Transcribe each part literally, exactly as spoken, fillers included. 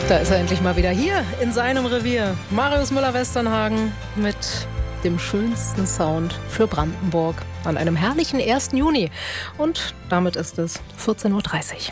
Da ist er endlich mal wieder hier in seinem Revier. Marius Müller-Westernhagen mit dem schönsten Sound für Brandenburg an einem herrlichen ersten Juni. Und damit ist es vierzehn Uhr dreißig.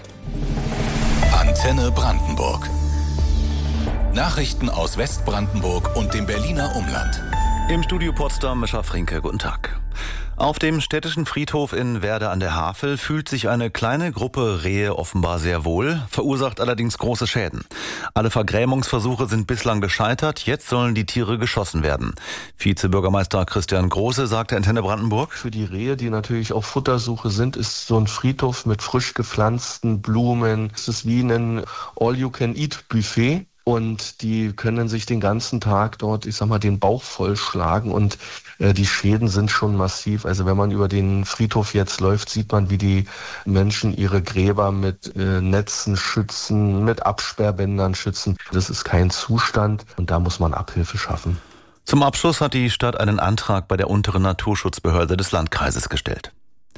Antenne Brandenburg. Nachrichten aus Westbrandenburg und dem Berliner Umland. Im Studio Potsdam, Mischa Frinke, guten Tag. Auf dem städtischen Friedhof in Werder an der Havel fühlt sich eine kleine Gruppe Rehe offenbar sehr wohl, verursacht allerdings große Schäden. Alle Vergrämungsversuche sind bislang gescheitert, jetzt sollen die Tiere geschossen werden. Vizebürgermeister Christian Große sagte Antenne Brandenburg: Für die Rehe, die natürlich auf Futtersuche sind, ist so ein Friedhof mit frisch gepflanzten Blumen, es ist wie ein All-You-Can-Eat-Buffet. Und die können sich den ganzen Tag dort, ich sag mal, den Bauch vollschlagen und äh, die Schäden sind schon massiv. Also wenn man über den Friedhof jetzt läuft, sieht man, wie die Menschen ihre Gräber mit äh, Netzen schützen, mit Absperrbändern schützen. Das ist kein Zustand und da muss man Abhilfe schaffen. Zum Abschluss hat die Stadt einen Antrag bei der unteren Naturschutzbehörde des Landkreises gestellt.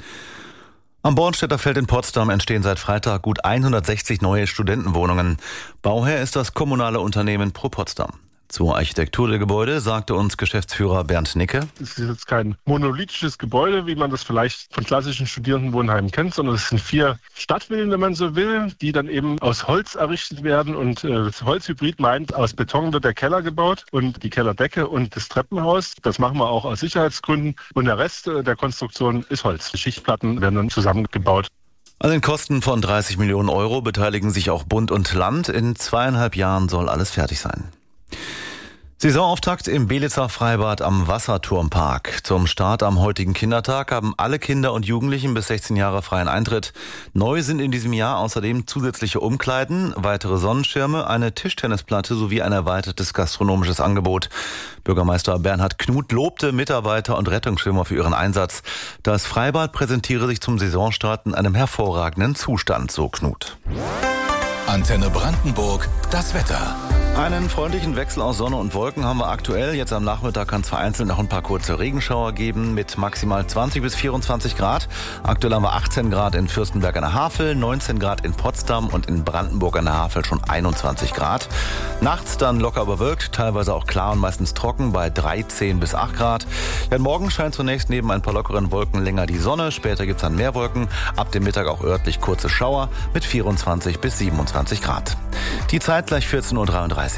Am Bornstedter Feld in Potsdam entstehen seit Freitag gut hundertsechzig neue Studentenwohnungen. Bauherr ist das kommunale Unternehmen Pro Potsdam. Zur Architektur der Gebäude sagte uns Geschäftsführer Bernd Nicke: Es ist jetzt kein monolithisches Gebäude, wie man das vielleicht von klassischen Studierendenwohnheimen kennt, sondern es sind vier Stadtvillen, wenn man so will, die dann eben aus Holz errichtet werden. Und äh, das Holzhybrid meint, aus Beton wird der Keller gebaut und die Kellerdecke und das Treppenhaus. Das machen wir auch aus Sicherheitsgründen. Und der Rest äh, der Konstruktion ist Holz. Die Schichtplatten werden dann zusammengebaut. An den Kosten von dreißig Millionen Euro beteiligen sich auch Bund und Land. In zweieinhalb Jahren soll alles fertig sein. Saisonauftakt im Belitzer Freibad am Wasserturmpark. Zum Start am heutigen Kindertag haben alle Kinder und Jugendlichen bis sechzehn Jahre freien Eintritt. Neu sind in diesem Jahr außerdem zusätzliche Umkleiden, weitere Sonnenschirme, eine Tischtennisplatte sowie ein erweitertes gastronomisches Angebot. Bürgermeister Bernhard Knut lobte Mitarbeiter und Rettungsschwimmer für ihren Einsatz. Das Freibad präsentiere sich zum Saisonstart in einem hervorragenden Zustand, so Knut. Antenne Brandenburg, das Wetter. Einen freundlichen Wechsel aus Sonne und Wolken haben wir aktuell. Jetzt am Nachmittag kann es vereinzelt noch ein paar kurze Regenschauer geben mit maximal zwanzig bis vierundzwanzig Grad. Aktuell haben wir achtzehn Grad in Fürstenberg an der Havel, neunzehn Grad in Potsdam und in Brandenburg an der Havel schon einundzwanzig Grad. Nachts dann locker bewölkt, teilweise auch klar und meistens trocken bei dreizehn bis acht Grad. Ja, morgen scheint zunächst neben ein paar lockeren Wolken länger die Sonne. Später gibt es dann mehr Wolken. Ab dem Mittag auch örtlich kurze Schauer mit vierundzwanzig bis siebenundzwanzig Grad. Die Zeit gleich vierzehn Uhr dreiunddreißig.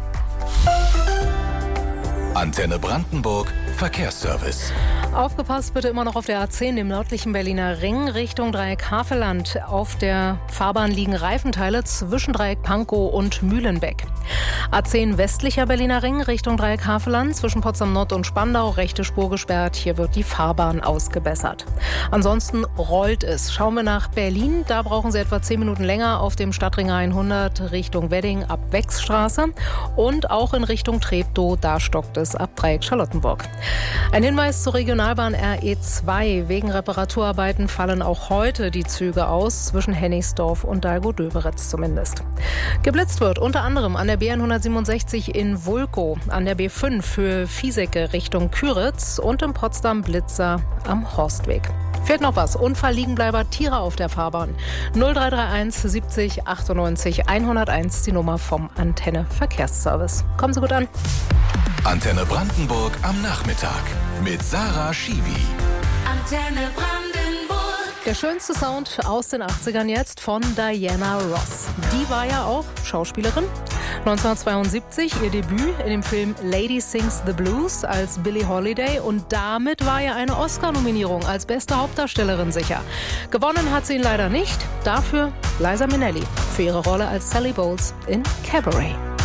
Antenne Brandenburg, Verkehrsservice. Aufgepasst bitte immer noch auf der A zehn im nördlichen Berliner Ring Richtung Dreieck Havelland. Auf der Fahrbahn liegen Reifenteile zwischen Dreieck Pankow und Mühlenbeck. A zehn westlicher Berliner Ring Richtung Dreieck Havelland zwischen Potsdam Nord und Spandau, rechte Spur gesperrt. Hier wird die Fahrbahn ausgebessert. Ansonsten rollt es. Schauen wir nach Berlin. Da brauchen Sie etwa zehn Minuten länger auf dem Stadtring hundert Richtung Wedding ab Wechsstraße. Und auch in Richtung Treptow, da stockt es ab Dreieck Charlottenburg. Ein Hinweis zur Regionalbahn R E zwei. Wegen Reparaturarbeiten fallen auch heute die Züge aus, zwischen Hennigsdorf und Dahlgow-Döberitz zumindest. Geblitzt wird unter anderem an der B hundertsiebenundsechzig in Wulkow, an der B fünf für Viesecke Richtung Küritz und im Potsdam Blitzer am Horstweg. Fehlt noch was? Unfallliegenbleiber, Tiere auf der Fahrbahn. null drei drei eins siebzig achtundneunzig hunderteins, die Nummer vom Antenne Verkehrsservice. Kommen Sie gut an. Antenne Brandenburg am Nachmittag mit Sarah Schiwi. Antenne Brandenburg. Der schönste Sound aus den achtzigern jetzt von Diana Ross. Die war ja auch Schauspielerin. neunzehnhundertzweiundsiebzig ihr Debüt in dem Film Lady Sings the Blues als Billie Holiday und damit war ja eine Oscar-Nominierung als beste Hauptdarstellerin sicher. Gewonnen hat sie ihn leider nicht, dafür Liza Minnelli für ihre Rolle als Sally Bowles in Cabaret.